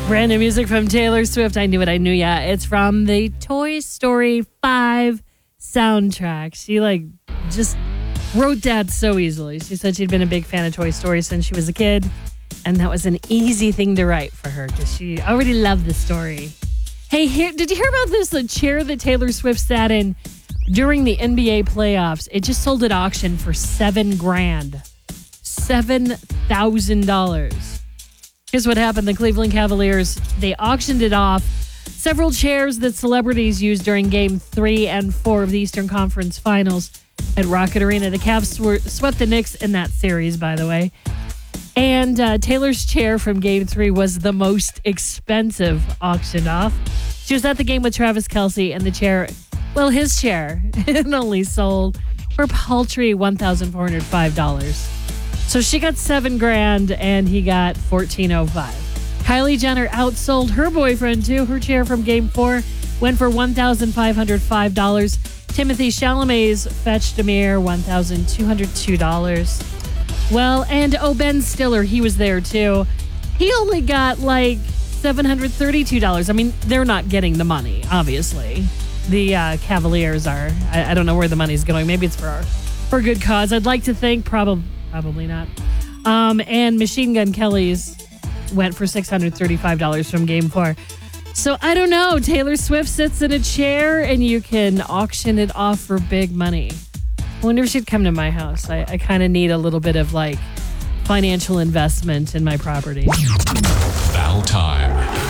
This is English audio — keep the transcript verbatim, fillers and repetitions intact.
Brand new music from Taylor Swift. I knew it. I knew ya. It's from the Toy Story five soundtrack. She like just wrote that so easily. She said she'd been a big fan of Toy Story since she was a kid, and that was an easy thing to write for her because she already loved the story. Hey, here, did you hear about this? The chair that Taylor Swift sat in during the N B A playoffs, it just sold at auction for seven grand. Seven thousand dollars. Here's what happened. The Cleveland Cavaliers, they auctioned it off. Several chairs that celebrities used during game three and four of the Eastern Conference Finals at Rocket Arena. The Cavs sw- swept the Knicks in that series, by the way. And uh, Taylor's chair from game three was the most expensive auctioned off. She was at the game with Travis Kelce, and the chair, well, his chair, it only sold for a paltry one thousand four hundred five dollars. So she got seven grand and he got fourteen oh five. Kylie Jenner outsold her boyfriend too. Her chair from game four went for one thousand five hundred five dollars. Timothy Chalamet's fetched a mere one thousand two hundred two dollars. Well, and oh, Ben Stiller, he was there too. He only got like seven hundred thirty-two dollars. I mean, they're not getting the money, obviously. The uh, Cavaliers are. I, I don't know where the money's going. Maybe it's for for good cause. I'd like to think probably. Probably not. Um, and Machine Gun Kelly's went for six hundred thirty-five dollars from game four. So I don't know. Taylor Swift sits in a chair and you can auction it off for big money. I wonder if she'd come to my house. I, I kind of need a little bit of like financial investment in my property. Battle time.